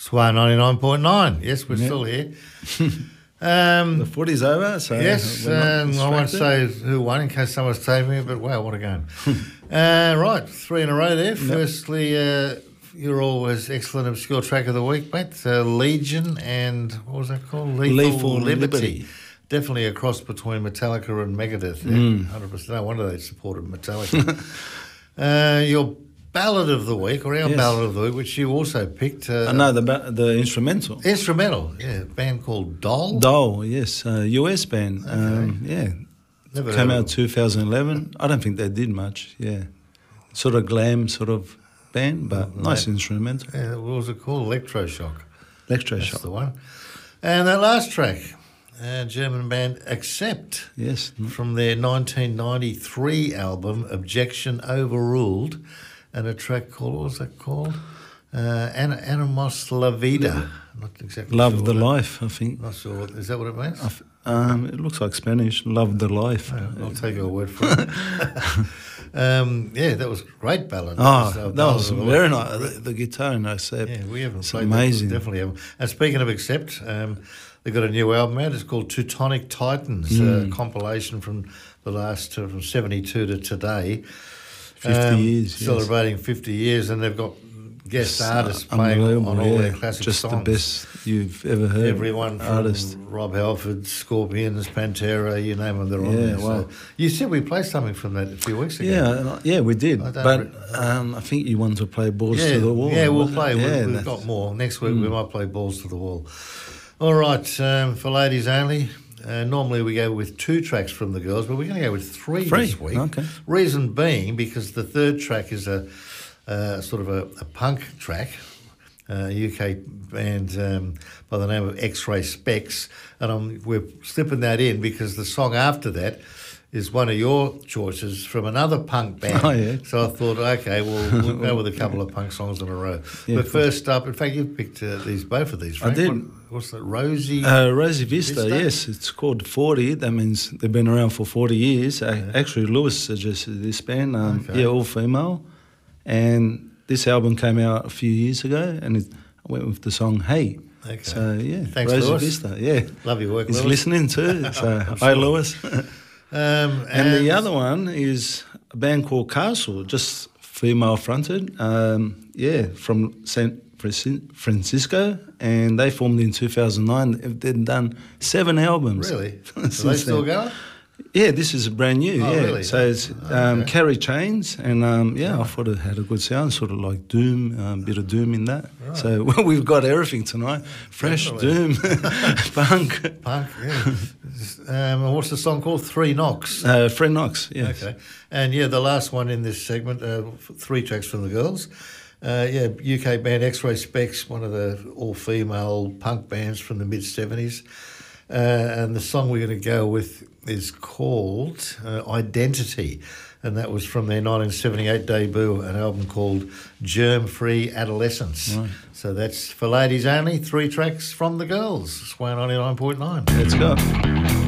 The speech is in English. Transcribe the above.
Swar 99.9. Yes, we're still here. The footy's over, so yes, I won't say who won in case someone's taking me, but wow, what a game. Right, 3 in a row there. Firstly, you're always excellent obscure track of the week, mate. Legion and, what was that called? Lethal Liberty. Definitely a cross between Metallica and Megadeth there. 100%. No wonder they supported Metallica. Your ballad of the week, or our ballad of the week, which you also picked. No, the instrumental. Instrumental, yeah. A band called Doll. Doll, yes. US band. Okay. Never Came out 2011. I don't think they did much, Sort of glam sort of band, but nice instrumental. Yeah, what was it called? Electroshock. Electroshock. That's the one. And that last track, German band Accept. Yes. From their 1993 album, Objection Overruled. And a track called, what was that called? Animos La Vida. Not exactly Love sure the Life, I think. Not sure. Is that what it means? It looks like Spanish. Love the Life. I'll take your word for it. That was a great ballad. That was very nice. The guitar in Accept. Yeah, we haven't played amazing. That. Definitely haven't. And speaking of Accept, they've got a new album out. It's called Teutonic Titans, a compilation from the last, from 72 to today. 50 years, celebrating 50 years, and they've got guest artists playing on all their classic just songs. The best you've ever heard. Everyone from Rob Halford, Scorpions, Pantera, you name them, they're on there. Wow. So you said we played something from that a few weeks ago. Yeah, we did. But I think you wanted to play Balls to the Wall. Yeah, we'll play. We've got more. Next week we might play Balls to the Wall. All right, for ladies only. Normally we go with 2 tracks from the girls, but we're going to go with 3 this week. Okay. Reason being because the third track is a sort of a punk track, UK band by the name of X-Ray Specs, and we're slipping that in because the song after that is one of your choices from another punk band. Oh, yeah. So I thought, okay, we'll go with a couple of punk songs in a row. But first up, in fact, you picked both of these, Frank. I did. What's that, Rosie? Rosie Vista, yes. It's called 40. That means they've been around for 40 years. Actually, Lewis suggested this band. All female. And this album came out a few years ago, and I went with the song Hey. Okay. So, Thanks, Rosie Lewis. Vista, yeah. Love your work, He's Lewis. listening too. So, hi, Lewis. And the other one is a band called Castle, just female-fronted, from San Francisco, and they formed in 2009. They've done 7 albums. Really? Are they still going? Yeah, this is brand new, Really? So it's Carry Chains, and I thought it had a good sound, sort of like Doom, a bit of Doom in that. Right. So we've got everything tonight. Fresh, Doom, punk. Punk, yeah. What's the song called? 3 Knocks? 3 Knocks, yes. Okay. And, the last one in this segment, 3 tracks from the girls. UK band X-Ray Specs, one of the all-female punk bands from the mid-70s. And the song we're going to go with is called Identity, and that was from their 1978 debut, an album called Germ-Free Adolescence. Right. So that's for ladies only, 3 tracks from the girls. Sway 99.9. Let's go.